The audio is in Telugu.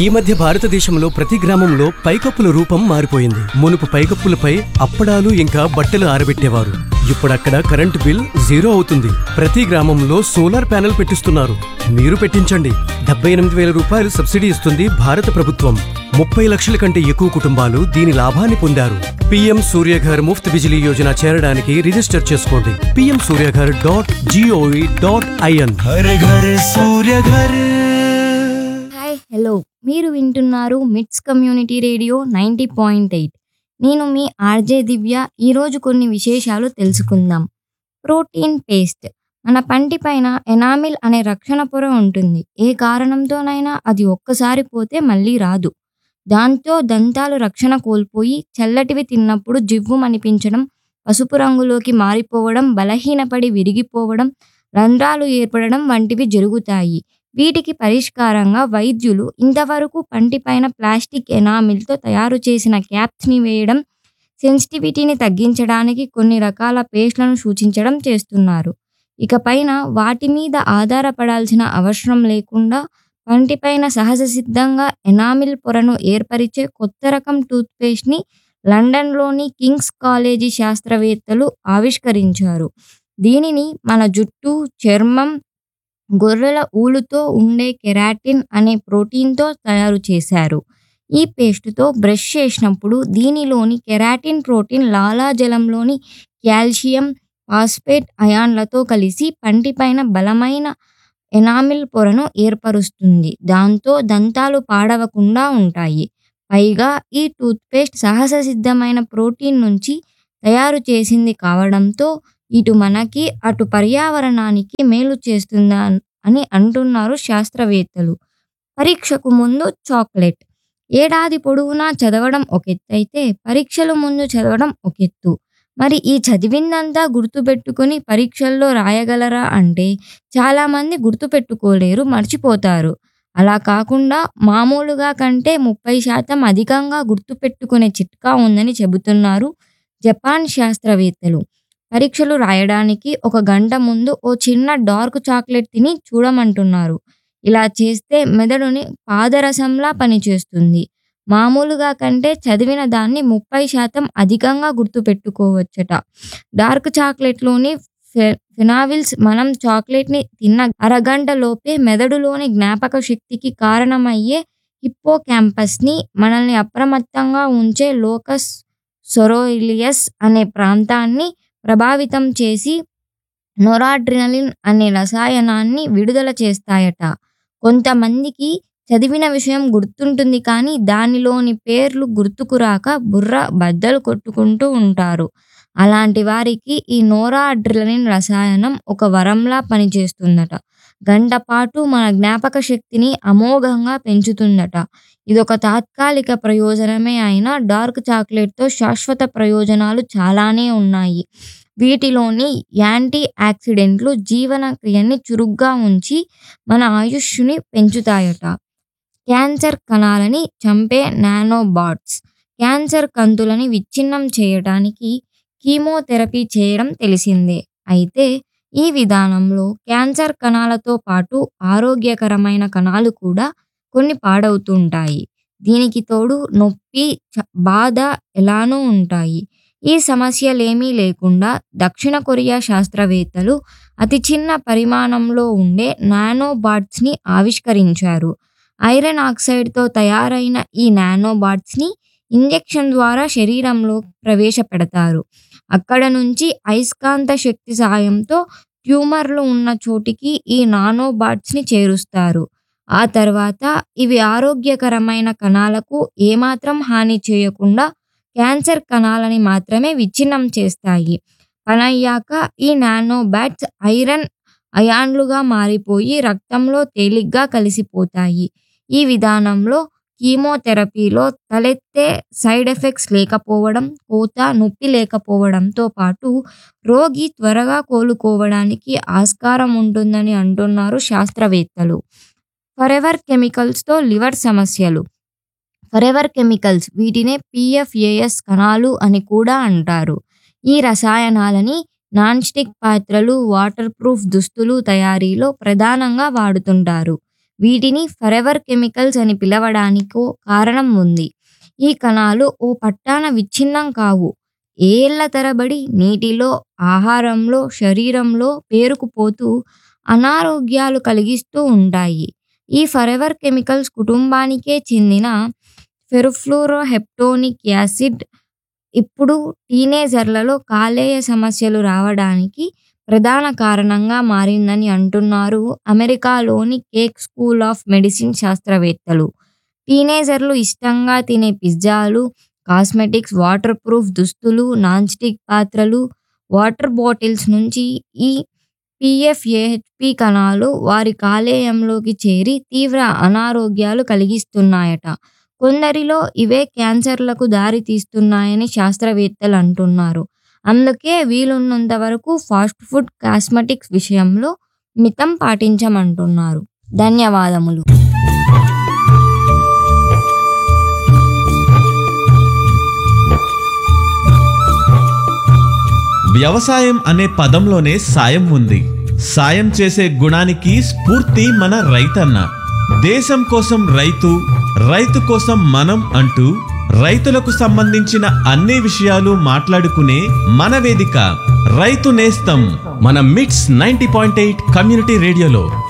ఈ మధ్య భారతదేశంలో ప్రతి గ్రామంలో పైకప్పుల రూపం మారిపోయింది. మునుపు పైకప్పులపై అప్పడాలు ఇంకా బట్టలు ఆరబెట్టేవారు. ఇప్పుడక్కడ కరెంటు బిల్ 0 అవుతుంది. ప్రతి గ్రామంలో సోలార్ ప్యానెల్ పెట్టిస్తున్నారు. మీరు పెట్టించండి. 78,000 రూపాయలు సబ్సిడీ ఇస్తుంది భారత ప్రభుత్వం. 30 లక్షల కంటే ఎక్కువ కుటుంబాలు దీని లాభాన్ని పొందారు. పీఎం సూర్యఘర్ ముఫ్త్ బిజిలీ యోజన చేరడానికి రిజిస్టర్ చేసుకోండి. pmsuryaghar.gov.in. హర్ ఘర్ సూర్య ఘర్. హాయ్ హలో, మీరు వింటున్నారు మిట్స్ కమ్యూనిటీ రేడియో 90.8. నేను మీ ఆర్జే దివ్య. ఈరోజు కొన్ని విశేషాలు తెలుసుకుందాం. Protein paste. మన పంటి పైన ఎనామిల్ అనే రక్షణ పొర ఉంటుంది. ఏ కారణంతోనైనా అది ఒక్కసారి పోతే మళ్ళీ రాదు. దాంతో దంతాలు రక్షణ కోల్పోయి చల్లటివి తిన్నప్పుడు జివ్వుమనిపించడం, పసుపు రంగులోకి మారిపోవడం, బలహీనపడి విరిగిపోవడం, రంధ్రాలు ఏర్పడడం వంటివి జరుగుతాయి. వీటికి పరిష్కారంగా వైద్యులు ఇంతవరకు పంటిపైన ప్లాస్టిక్ ఎనామిల్తో తయారు చేసిన క్యాప్స్ని వేయడం, సెన్సిటివిటీని తగ్గించడానికి కొన్ని రకాల పేస్ట్లను సూచించడం చేస్తున్నారు. ఇకపైన వాటి మీద ఆధారపడాల్సిన అవసరం లేకుండా పంటిపైన సహజ సిద్ధంగా ఎనామిల్ పొరను ఏర్పరిచే కొత్త రకం టూత్పేస్ట్ని లండన్లోని కింగ్స్ కాలేజీ శాస్త్రవేత్తలు ఆవిష్కరించారు. దీనిని మన జుట్టు, చర్మం, గొర్రెల ఊలుతో ఉండే కెరాటిన్ అనే ప్రోటీన్తో తయారు చేశారు. ఈ పేస్టుతో బ్రష్ చేసినప్పుడు దీనిలోని కెరాటిన్ ప్రోటీన్ లాలాజలంలోని కాల్షియం, ఫాస్ఫేట్ అయాన్లతో కలిసి పంటిపైన బలమైన ఎనామిల్ పొరను ఏర్పరుస్తుంది. దాంతో దంతాలు పాడవకుండా ఉంటాయి. పైగా ఈ టూత్పేస్ట్ సహజ సిద్ధమైన ప్రోటీన్ నుంచి తయారు చేసింది కావడంతో ఇటు మనకి అటు పర్యావరణానికి మేలు చేస్తుందా అని అంటున్నారు శాస్త్రవేత్తలు. పరీక్షకు ముందు చాక్లెట్. ఏడాది పొడవునా చదవడం ఒక ఎత్తైతే పరీక్షల ముందు చదవడం ఒక ఎత్తు. మరి ఈ చదివిందంతా గుర్తుపెట్టుకుని పరీక్షల్లో రాయగలరా అంటే చాలామంది గుర్తుపెట్టుకోలేరు, మర్చిపోతారు. అలా కాకుండా మామూలుగా కంటే 30% అధికంగా గుర్తుపెట్టుకునే చిట్కా ఉందని చెబుతున్నారు జపాన్ శాస్త్రవేత్తలు. పరీక్షలు రాయడానికి 1 గంట ముందు ఓ చిన్న డార్క్ చాక్లెట్ తిని చూడమంటున్నారు. ఇలా చేస్తే మెదడుని పాదరసంలా పనిచేస్తుంది. మామూలుగా కంటే చదివిన దాన్ని 30% అధికంగా గుర్తుపెట్టుకోవచ్చట. డార్క్ చాక్లెట్లోని ఫెనావిల్స్ మనం చాక్లెట్ని తిన్న అరగంట లోపే మెదడులోని జ్ఞాపక శక్తికి కారణమయ్యే హిప్పో క్యాంపస్ని, మనల్ని అప్రమత్తంగా ఉంచే లోకస్ సొరైలియస్ అనే ప్రాంతాన్ని ప్రభావితం చేసి నొరాడ్రినలిన్ అనే రసాయనాన్ని విడుదల చేస్తాయట. కొంతమందికి చదివిన విషయం గుర్తుంటుంది కానీ దానిలోని పేర్లు గుర్తుకు రాక బుర్ర బద్దలు కొట్టుకుంటూ ఉంటారు. అలాంటి వారికి ఈ నోరాడ్రినలిన్ రసాయనం ఒక వరంలా పనిచేస్తుందట. గంట పాటు మన జ్ఞాపక శక్తిని అమోఘంగా పెంచుతుందట. ఇదొక తాత్కాలిక ప్రయోజనమే అయినా డార్క్ చాక్లెట్తో శాశ్వత ప్రయోజనాలు చాలానే ఉన్నాయి. వీటిలోని యాంటీ ఆక్సిడెంట్లు జీవన క్రియని చురుగ్గా ఉంచి మన ఆయుష్ని పెంచుతాయట. క్యాన్సర్ కణాలని చంపే నానోబాట్స్. క్యాన్సర్ కంతులని విచ్ఛిన్నం చేయడానికి కీమోథెరపీ చేయడం తెలిసిందే. అయితే ఈ విధానంలో క్యాన్సర్ కణాలతో పాటు ఆరోగ్యకరమైన కణాలు కూడా కొన్ని పాడవుతుంటాయి. దీనికి తోడు నొప్పి, బాధ ఎలానూ ఉంటాయి. ఈ సమస్యలేమీ లేకుండా దక్షిణ కొరియా శాస్త్రవేత్తలు అతి చిన్న పరిమాణంలో ఉండే నానోబాట్స్ని ఆవిష్కరించారు. ఐరన్ ఆక్సైడ్తో తయారైన ఈ నానోబాట్స్ని ఇంజెక్షన్ ద్వారా శరీరంలో ప్రవేశపెడతారు. అక్కడ నుంచి అయస్కాంత శక్తి సాయంతో ట్యూమర్లు ఉన్న చోటికి ఈ నానోబాట్స్ని చేరుస్తారు. ఆ తర్వాత ఇవి ఆరోగ్యకరమైన కణాలకు ఏమాత్రం హాని చేయకుండా క్యాన్సర్ కణాలని మాత్రమే విచ్ఛిన్నం చేస్తాయి. పనయ్యాక ఈ నానోబాట్స్ ఐరన్ అయాన్లుగా మారిపోయి రక్తంలో తేలిగ్గా కలిసిపోతాయి. ఈ విధానంలో కీమోథెరపీలో తలెత్తే సైడ్ ఎఫెక్ట్స్ లేకపోవడం, కోత, నొప్పి లేకపోవడంతో పాటు రోగి త్వరగా కోలుకోవడానికి ఆస్కారం ఉంటుందని అంటున్నారు శాస్త్రవేత్తలు. ఫరెవర్ కెమికల్స్తో లివర్ సమస్యలు. ఫరెవర్ కెమికల్స్, వీటినే PFAS కణాలు అని కూడా అంటారు. ఈ రసాయనాలని నాన్ స్టిక్ పాత్రలు, వాటర్ ప్రూఫ్ దుస్తులు తయారీలో ప్రధానంగా వాడుతుంటారు. వీటిని ఫరెవర్ కెమికల్స్ అని పిలవడానికో కారణం ఉంది. ఈ కణాలు ఓ పట్టాన విచ్ఛిన్నం కావు. ఏళ్ల తరబడి నీటిలో, ఆహారంలో, శరీరంలో పేరుకుపోతూ అనారోగ్యాలు కలిగిస్తూ ఉంటాయి. ఈ ఫరెవర్ కెమికల్స్ కుటుంబానికే చెందిన ఫెరుఫ్లూరోహెప్టోనిక్ యాసిడ్ ఇప్పుడు టీనేజర్లలో కాలేయ సమస్యలు రావడానికి ప్రధాన కారణంగా మారిందని అంటున్నారు అమెరికాలోని కేక్ స్కూల్ ఆఫ్ మెడిసిన్ శాస్త్రవేత్తలు. టీనేజర్లు ఇష్టంగా తినే పిజ్జాలు, కాస్మెటిక్స్, వాటర్ ప్రూఫ్ దుస్తులు, నాన్ స్టిక్ పాత్రలు, వాటర్ బాటిల్స్ నుంచి ఈ పిఎఫ్ఏహెచ్పి కణాలు వారి కాలేయంలోకి చేరి తీవ్ర అనారోగ్యాలు కలిగిస్తున్నాయట. కొందరిలో ఇవే క్యాన్సర్లకు దారి తీస్తున్నాయని శాస్త్రవేత్తలు అంటున్నారు. అందుకే వీలున్నంత వరకు ఫాస్ట్ ఫుడ్, కాస్మెటిక్స్ విషయంలో మితం పాటించమంటున్నారు. ధన్యవాదములు. వ్యవసాయం అనే పదంలోనే సాయం ఉంది. సాయం చేసే గుణానికి స్ఫూర్తి మన రైతన్న. దేశం కోసం రైతు, రైతు కోసం మనం అంటూ రైతులకు సంబంధించిన అన్ని విషయాలు మాట్లాడుకునే మన వేదిక రైతు నేస్తం మన మిట్స్ 90.8 కమ్యూనిటీ రేడియోలో.